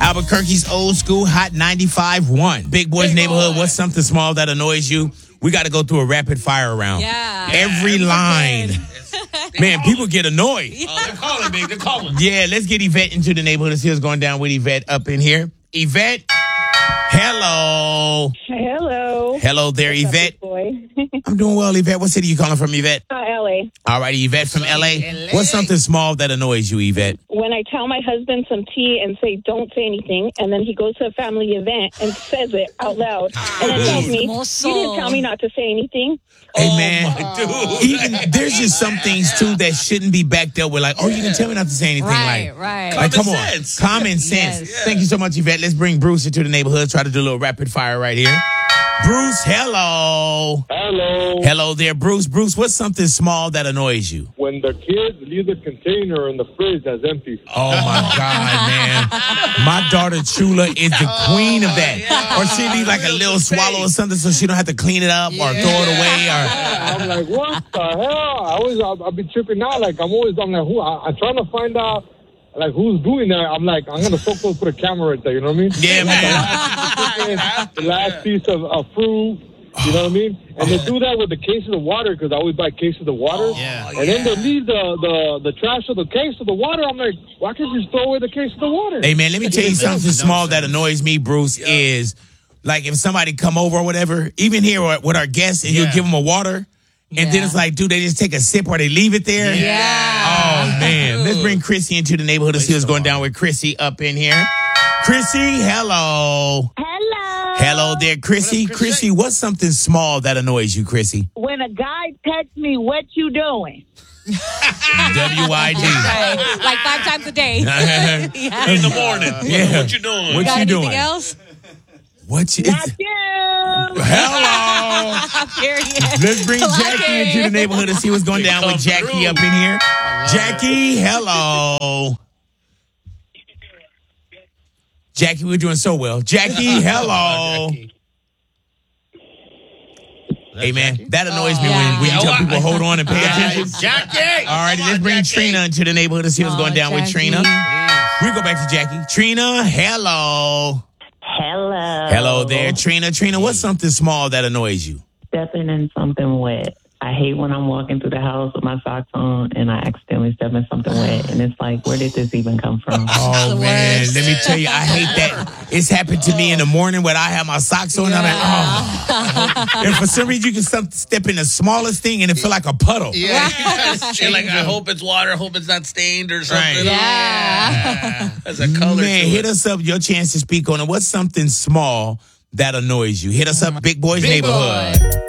Albuquerque's old school hot 95.1. Big Boys Neighborhood, what's something small that annoys you? We got to go through a rapid fire round. Yeah. Every line. Man, people get annoyed. Oh, they're calling, big. They're calling. Yeah, let's get Yvette into the neighborhood. Let's see what's going down with Yvette up in here. Yvette, hello. Hello. Hello there, What's up, Yvette. big boy? I'm doing well, Yvette. What city you calling from, Yvette? LA. All righty, Yvette from LA. What's something small that annoys you, Yvette? When I tell my husband some tea and say, don't say anything, and then he goes to a family event and says it out loud, and then tells me, you didn't tell me not to say anything. Hey, man. Dude. Even there's just some things, too, that shouldn't be backed up with, like, oh, you didn't tell me not to say anything. Right, like, right. Like, come Common on. sense. Common sense. Yes. Thank you so much, Yvette. Let's bring Bruce into the neighborhood. Try to do a little rapid fire right here. Bruce, hello. Hello. Hello there, Bruce. Bruce, what's something small that annoys you? When the kids leave the container in the fridge that's empty. Oh, my God, man. My daughter, Chula, is the queen of that. Or she leave like a little swallow or something so she don't have to clean it up or throw it away. Or I'm like, what the hell? I'll be tripping out. Like, I'm like, who? I'm trying to find out, like, who's doing that. I'm like, I'm going to so close put a camera right there, you know what I mean? Yeah, man. The last piece of fruit, you know what I mean? And they do that with the cases of water because I always buy cases of water. And then they leave the trash of the case of the water. I'm like, why can't you just throw away the case of the water? Hey, man, let me tell you something small that annoys me, Bruce, is like if somebody come over or whatever, even here with our guests, and you give them a water, and then it's like, dude, they just take a sip or they leave it there. Yeah. Oh, man. Let's bring Chrissy into the neighborhood to see what's going down with Chrissy up in here. Chrissy, hello. Hello. Hello there, Chrissy. Chrissy, what's something small that annoys you, Chrissy? When a guy texts me, what you doing? W-I-D. Right. Like 5 times a day. Yeah. In the morning. Yeah. What you doing? What Got you anything doing? else? What you... Not you. Hello. Period. Let's bring Jackie into the neighborhood to see what's going down with Jackie up in here. Jackie, hello. Jackie, we're doing so well. Jackie, hello. Hey, man, that annoys me when you tell people hold on and pay attention. Jackie! All righty, let's bring Trina into the neighborhood to see what's going down with Jackie. Trina. We go back to Jackie. Trina, hello. Hello. Hello there, Trina. Trina, what's something small that annoys you? Stepping in something wet. I hate when I'm walking through the house with my socks on and I accidentally step in something wet. And it's like, where did this even come from? Oh, the man. worst. Let me tell you, I hate that. It's happened to me in the morning when I have my socks on. I'm like, oh. And for some reason, you can step in the smallest thing and it feel like a puddle. Yeah, you're like, I hope it's water, hope it's not stained or something. Right. Yeah. That's a color Man, to hit it. us up. Your chance to speak on it. What's something small that annoys you? Hit us up, Big Boys Neighborhood.